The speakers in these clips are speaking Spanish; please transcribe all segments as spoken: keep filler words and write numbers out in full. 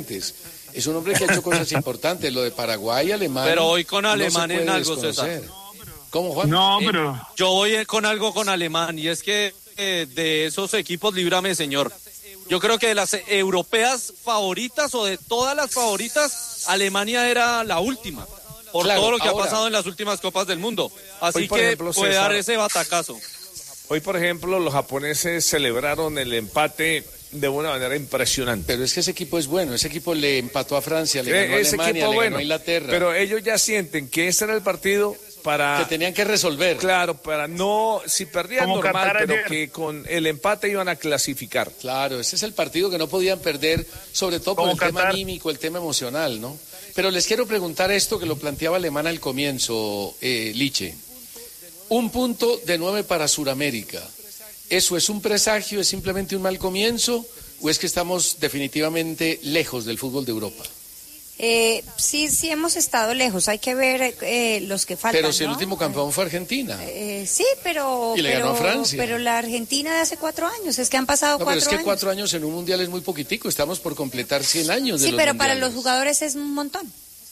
diferentes. Es un hombre que ha hecho cosas importantes, lo de Paraguay, Alemania. Pero hoy con Alemán no en algo, César. ¿Cómo, Juan? No, Eh, pero... yo voy con algo con Alemán, y es que eh, de esos equipos, líbrame, señor. Yo creo que de las europeas favoritas, o de todas las favoritas, Alemania era la última, por Claro, todo lo que ahora, ha pasado en las últimas Copas del Mundo. Así hoy, por que ejemplo, puede César, dar ese batacazo. Hoy, por ejemplo, los japoneses celebraron el empate de una manera impresionante. Pero es que ese equipo es bueno, ese equipo le empató a Francia, le Eh, ganó a ese Alemania, equipo le bueno, ganó a Inglaterra. pero ellos ya sienten que ese era el partido para... que tenían que resolver. Claro, para no... Si perdían Como normal, Qatar pero ayer. que con el empate iban a clasificar. Claro, ese es el partido que no podían perder, sobre todo por Como el tema Qatar. anímico, el tema emocional, ¿no? Pero les quiero preguntar esto que lo planteaba Alemán al comienzo, eh, Liche. Un punto de nueve para Sudamérica. ¿Eso es un presagio, es simplemente un mal comienzo, o es que estamos definitivamente lejos del fútbol de Europa? Eh, sí, sí hemos estado lejos, hay que ver eh, los que faltan. Pero si el ¿no? último campeón fue Argentina. Eh, sí, pero, Y le pero, ganó a Francia. pero la Argentina de hace cuatro años, es que han pasado No, pero cuatro es que años. cuatro años en un mundial es muy poquitico, estamos por completar cien años de Sí, los pero para mundiales. los jugadores es un montón.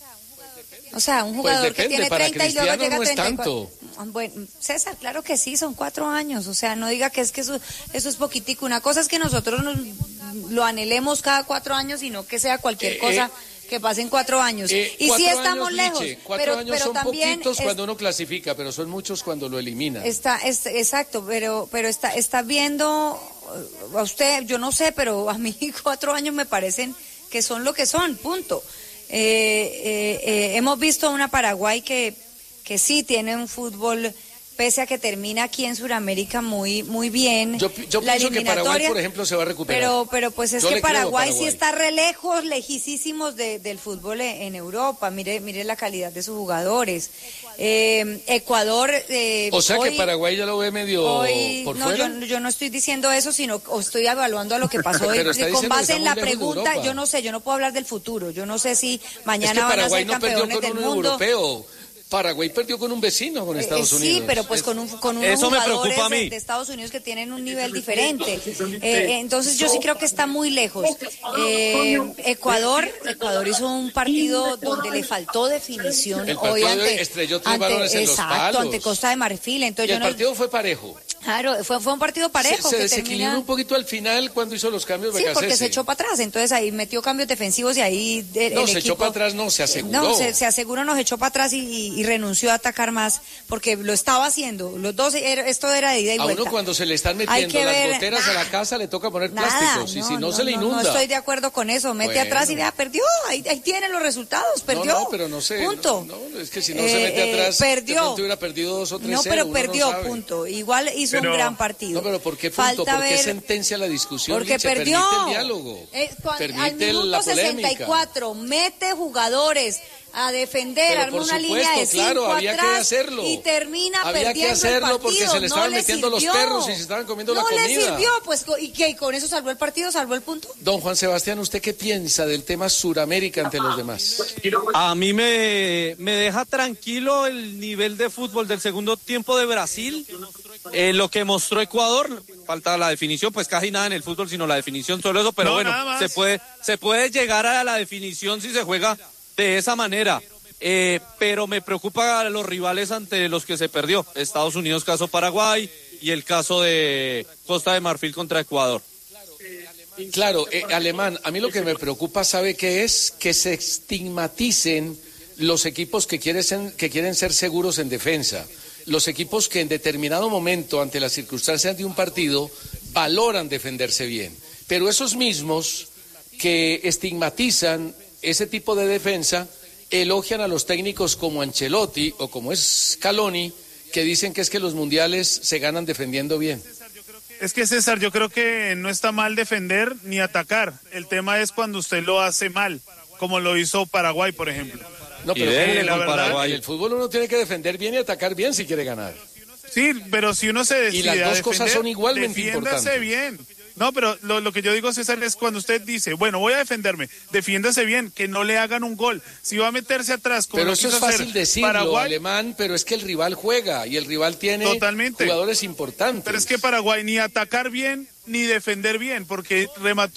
O sea, un Pues jugador depende, que tiene para treinta y luego Cristiano llega a no es treinta y cuatro. tanto. Bueno, César, claro que sí, son cuatro años. O sea, no diga que es que eso, eso es poquitico. Una cosa es que nosotros nos, lo anhelemos cada cuatro años y no que sea cualquier Eh, cosa eh, que pase en cuatro años. Eh, y cuatro sí estamos años, lejos. Liche, cuatro pero años pero son también poquitos es- cuando uno clasifica, pero son muchos cuando lo elimina. Está, es, exacto, pero, pero está, está viendo, a usted, yo no sé, pero a mí cuatro años me parecen que son lo que son, punto. Eh, eh, eh, hemos visto una Paraguay que, que sí tiene un fútbol, pese a que termina aquí en Sudamérica muy, muy bien. Yo, yo La pienso que Paraguay, eliminatoria, por ejemplo, se va a recuperar. Pero, pero pues es Yo que le creo a Paraguay, sí Paraguay. está re lejos, lejísimos de, del fútbol en, en Europa. Mire, mire la calidad de sus jugadores. Eh, Ecuador. Eh, O sea hoy- que Paraguay ya lo ve medio Hoy, por no, fuera. yo, yo no estoy diciendo eso, sino o estoy evaluando a lo que pasó hoy. Pero está con diciendo que base está en muy la lejos de pregunta, Europa. yo no sé, yo no puedo hablar del futuro. Yo no sé si Es que mañana van a Paraguay ser no perdió campeones con del un mundo. europeo. Paraguay perdió con un vecino, con Eh, Estados eh, Unidos. Sí, pero pues Es- con, un, con unos Eso me jugadores preocupa a mí. de, de Estados Unidos que tienen un nivel diferente. Eh, eh, entonces yo sí creo que está muy lejos. Eh, Ecuador, Ecuador hizo un partido donde le faltó definición El hoy partido ante, estrelló tres ante- balones en los exacto, palos. ante Costa de Marfil. Y Entonces el yo no, partido fue parejo. claro, fue, fue un partido parejo se se que desequilibró termina. un poquito al final cuando hizo los cambios Sí, Becasese. porque se echó para atrás, entonces ahí metió cambios defensivos y ahí el, No, el se echó equipo- para atrás, no, se aseguró. No, se, se aseguró, nos echó para atrás y, y- y renunció a atacar más, porque lo estaba haciendo, los dos, era- esto era de ida y A vuelta. uno cuando se le están Hay metiendo que las ver- goteras a la nah, casa le toca poner Nada, plásticos y si no, se le inunda. No estoy de acuerdo con eso, mete Bueno. atrás y vea, perdió, ahí, ahí tienen los resultados, perdió. No, no, pero no sé. Punto. No, no, es que si no se Eh, mete eh, atrás, perdió. de pronto hubiera perdido dos o tres No, cero, pero uno perdió, no sabe. punto. Igual hizo Pero- un gran partido. No, pero ¿por qué punto? Falta ¿Por qué ver- sentencia la discusión? Porque Liche? perdió. Permite el diálogo. Eh, cuan- permite al minuto la sesenta y polémica. cuatro mete jugadores a defender, Pero arma por una supuesto, línea de cinco claro, había que atrás hacerlo. y termina Había perdiendo que hacerlo el partido. porque se le estaban no metiendo los sirvió. perros y se estaban comiendo no la le comida. sirvió, pues, co- ¿y qué? ¿Y con eso salvó el partido? ¿Salvó el punto? Don Juan Sebastián, ¿usted qué piensa del tema Suramérica ante los demás? A mí me, me deja tranquilo el nivel de fútbol del segundo tiempo de Brasil. Eh, lo que mostró Ecuador, falta la definición, pues casi nada en el fútbol, sino la definición, solo eso, pero No, bueno, nada más. se puede, se puede llegar a la definición si se juega de esa manera. Eh, pero me preocupa los rivales ante los que se perdió. Estados Unidos, caso Paraguay, y el caso de Costa de Marfil contra Ecuador. Claro, eh, Alemán, a mí lo que me preocupa, ¿sabe qué es? Que se estigmaticen los equipos que quieren ser, que quieren ser seguros en defensa. Los equipos que en determinado momento, ante las circunstancias de un partido, valoran defenderse bien. Pero esos mismos que estigmatizan ese tipo de defensa, elogian a los técnicos como Ancelotti o como es Scaloni, que dicen que es que los mundiales se ganan defendiendo bien. Es que César, yo creo que no está mal defender ni atacar. El tema es cuando usted lo hace mal, como lo hizo Paraguay, por ejemplo. No, Y pero denle en con el- Paraguay. en el fútbol uno tiene que defender bien y atacar bien si quiere ganar. Sí, pero si uno se decide Y las a dos cosas defender, son igualmente defiéndase importantes. bien. No, pero lo, lo que yo digo, César, es cuando usted dice, bueno, voy a defenderme, defiéndase bien, que no le hagan un gol. Si va a meterse atrás, como Pero lo eso es quiso hacer fácil decirlo, Paraguay, Alemán, pero es que el rival juega y el rival tiene Totalmente. jugadores importantes. pero es que Paraguay ni atacar bien, ni defender bien, porque remató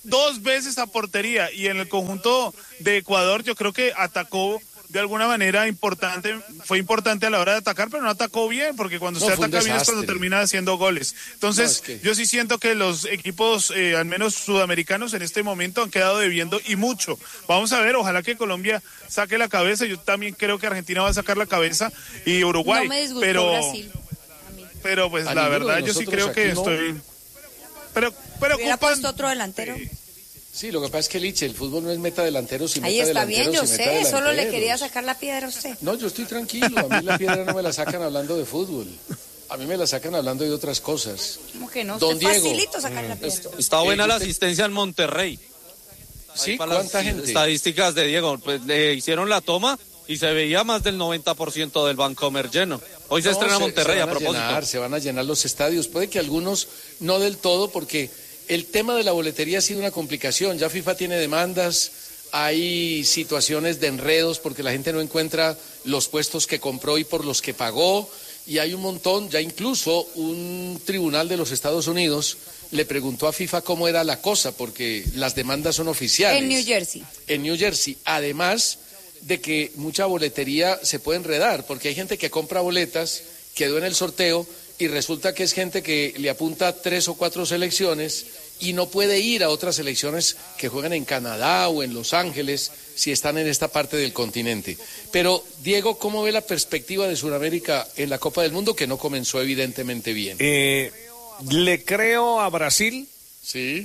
dos veces a portería y en el conjunto de Ecuador yo creo que atacó de alguna manera importante, fue importante a la hora de atacar, pero no atacó bien, porque cuando No, usted fue un ataca bien es desastre. cuando termina haciendo goles. Entonces, No, es que- yo sí siento que los equipos, eh, al menos sudamericanos, en este momento han quedado debiendo y mucho. Vamos a ver, ojalá que Colombia saque la cabeza, yo también creo que Argentina va a sacar la cabeza y Uruguay, No me disgustó pero, Brasil. A mí. pero pues A la ninguno de verdad yo sí nosotros creo que aquí no. estoy... Pero Hubiera preocupan... puesto otro delantero. Sí, lo que pasa es que Liche, el fútbol no es meta delanteros y Ahí meta está bien, delanteros yo y meta sé, solo le delanteros. quería sacar la piedra a usted. No, yo estoy tranquilo, a mí la piedra no me la sacan hablando de fútbol. A mí me la sacan hablando de otras cosas. ¿Cómo que no? Don Usted Diego. facilito sacar la piedra. Está buena Eh, la usted- asistencia en Monterrey. Sí, Ahí para ¿cuánta las gente? Estadísticas de Diego, pues le hicieron la toma y se veía más del noventa por ciento del Vancomer lleno. Hoy se No, estrena Monterrey se a van propósito. llenar, se van a llenar los estadios. Puede que algunos no del todo, porque el tema de la boletería ha sido una complicación. Ya FIFA tiene demandas, hay situaciones de enredos porque la gente no encuentra los puestos que compró y por los que pagó. Y hay un montón, ya incluso un tribunal de los Estados Unidos le preguntó a FIFA cómo era la cosa, porque las demandas son oficiales. En New Jersey. En New Jersey, además de que mucha boletería se puede enredar, porque hay gente que compra boletas, quedó en el sorteo y resulta que es gente que le apunta tres o cuatro selecciones y no puede ir a otras selecciones que juegan en Canadá o en Los Ángeles si están en esta parte del continente. Pero, Diego, ¿cómo ve la perspectiva de Sudamérica en la Copa del Mundo, que no comenzó evidentemente bien? Eh, le creo a Brasil. Sí.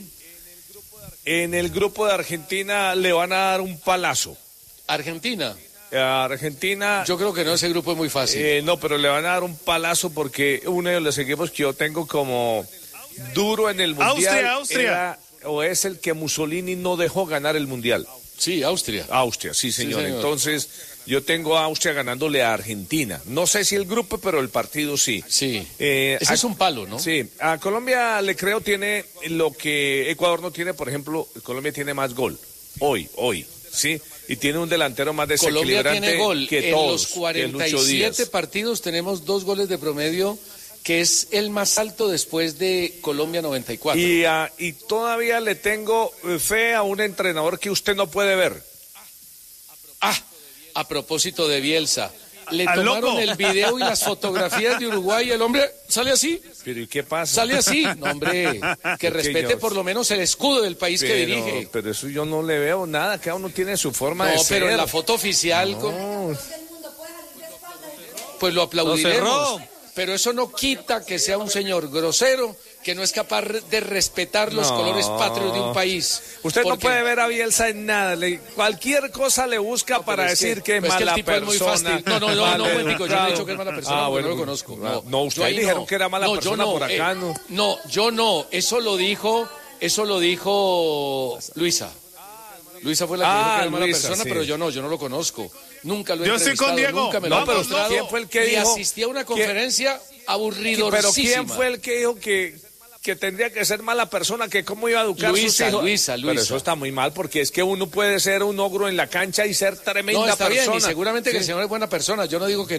En el grupo de Argentina le van a dar un palazo. Argentina. A Argentina... Yo creo que no, ese grupo es muy fácil. Eh, no, pero le van a dar un palazo porque uno de los equipos que yo tengo como duro en el Mundial Austria, Austria. era, o es el que Mussolini no dejó ganar el Mundial. Sí, Austria. Austria, sí señor. señor. Entonces yo tengo a Austria ganándole a Argentina. No sé si el grupo, pero el partido sí. Sí. Eh, Ese a- es un palo, ¿no? Sí, a Colombia le creo tiene lo que Ecuador no tiene, por ejemplo, Colombia tiene más gol. Hoy, hoy, sí. Y tiene un delantero más Colombia desequilibrante tiene gol. que En todos. los que cuarenta y Lucho siete Díaz. partidos tenemos dos goles de promedio, que es el más alto después de Colombia noventa y cuatro. Y, ah, y todavía le tengo eh, fe a un entrenador que usted no puede ver. Ah, a propósito de Bielsa, le ¡Al tomaron loco! el video y las fotografías de Uruguay y el hombre sale así, Pero ¿y qué pasa? sale así. No, hombre, que respete yo- por lo menos el escudo del país que pero, dirige. pero eso yo no le veo nada, cada uno tiene su forma de No, ser. pero en la foto oficial, con- pues lo Lo aplaudiremos. cerró. Pero eso no quita que sea un señor grosero, que no es capaz de respetar los No. colores patrios de un país. Usted no Porque- puede ver a Bielsa en nada. le- cualquier cosa le busca pero para es que- decir que, es pues es que el mala tipo es muy persona. fácil. No, no, no, no, mal un momentico, yo no he educado. dicho que es mala persona, Ah, porque bueno, no lo conozco. No, no, Yo ustedes ahí dijeron no. que era mala No, yo persona no, por acá, eh, ¿no? No, yo no. Eso lo dijo, eso lo dijo Luisa. Luisa fue la que Ah, dijo que era mala Luisa, persona, sí. pero yo no, yo no lo conozco. Nunca lo he Yo estoy con entrevistado, Diego. nunca me lo No, han pero mostrado. ¿quién fue el que y dijo- asistí a una quién- conferencia aburridorcísima. Pero ¿quién fue el que dijo que, que tendría que ser mala persona? Que cómo iba a educar a sus Luisa, hijos? Luisa, Pero Luisa. eso está muy mal porque es que uno puede ser un ogro en la cancha y ser tremenda No, está persona. bien, y seguramente que Sí. el señor es buena persona. Yo no digo que